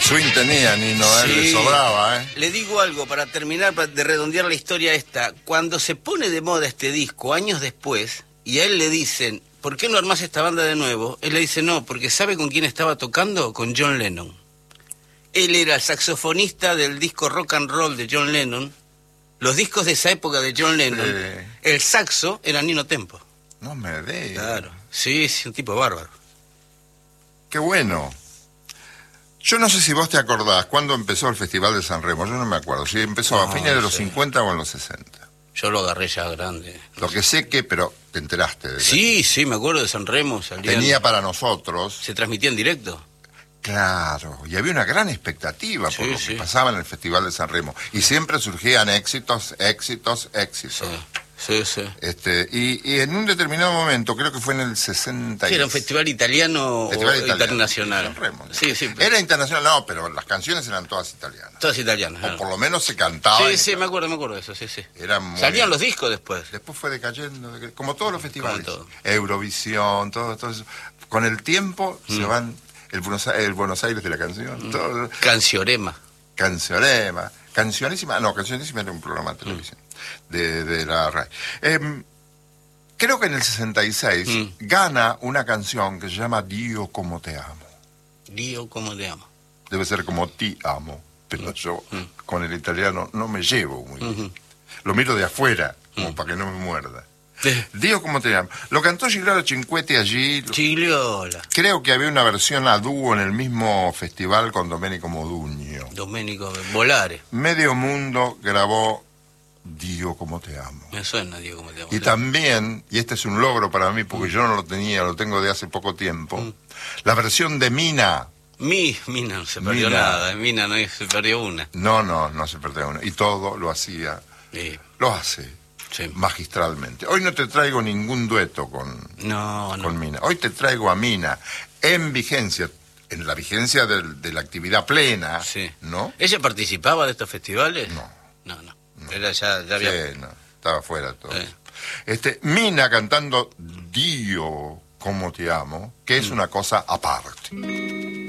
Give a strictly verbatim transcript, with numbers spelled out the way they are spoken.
swing tenía Nino, ¿eh? Sí. Le sobraba, ¿eh? Le digo algo para terminar, para de redondear la historia esta. Cuando se pone de moda este disco, años después, y a él le dicen, ¿por qué no armás esta banda de nuevo? Él le dice, no, porque ¿sabe con quién estaba tocando? Con John Lennon. Él era el saxofonista del disco Rock and Roll de John Lennon. Los discos de esa época de John Lennon, Sí. el saxo era Nino Tempo. No me digas. Claro. Sí, sí, un tipo bárbaro. Qué bueno. Yo no sé si vos te acordás cuándo empezó el Festival de San Remo. Yo no me acuerdo. Si empezó No, a fines de los sí. cincuenta o en los sesenta. Yo lo agarré ya grande. Lo que sé que, pero te enteraste de Sí, sí, me acuerdo de San Remo. Salían, Tenía para nosotros. se transmitía en directo. Claro, y había una gran expectativa por Sí, lo sí. que pasaba en el Festival de San Remo. Y siempre surgían éxitos, éxitos, éxitos. Sí, sí, sí. Este, y, y en un determinado momento, creo que fue en el sesenta. Sí, era un festival italiano Festival o italiano. internacional. San Remo. Sí, sí. pero- Era internacional, no, pero las canciones eran todas italianas. Todas italianas. O claro. por lo menos se cantaban. Sí, sí, me acuerdo, me acuerdo de eso, sí, sí. Era muy- Salían los discos después. Después fue decayendo, deca- como todos los festivales. Como todo. Eurovisión, todo, todo eso. Con el tiempo se Mm. van el Buenos, Aires, el Buenos Aires de la canción, todo. Canciorema. Cancionema, Cancionísima, no, Cancionísima era un programa de televisión, de, de la R A I. Em, creo que en el sesenta y seis Mm. gana una canción que se llama Dio como te amo. Dio, ¿cómo te amo? Debe ser como ti amo, pero yo Mm. con el italiano no me llevo muy bien. Ujú. Lo miro de afuera, como Mm. para que no me muerda. Dio como te amo. Lo cantó Gigliola Cinquetti allí. Gigliola. Creo que había una versión a dúo en el mismo festival con Domenico Modugno. Domenico Volare. Medio mundo grabó Dio como te amo. Me suena, Dio, ¿cómo te amo? Y también, y este es un logro para mí porque yo no lo tenía, lo tengo de hace poco tiempo, Mm. la versión de Mina. Mi, Mina no se perdió Mina. nada. Mina no se perdió una. No, no, no se perdió una. Y todo lo hacía, Sí, lo hace sí. magistralmente. Hoy no te traigo ningún dueto con, No, no. con Mina. Hoy te traigo a Mina en vigencia, en la vigencia del- de la actividad plena, Sí. ¿no? ¿Ella participaba de estos festivales? No. No, no. Era ya, ya había... Sí, no, estaba fuera todo. Sí. eso. Este, Mina cantando Dio como te amo, que es una cosa aparte.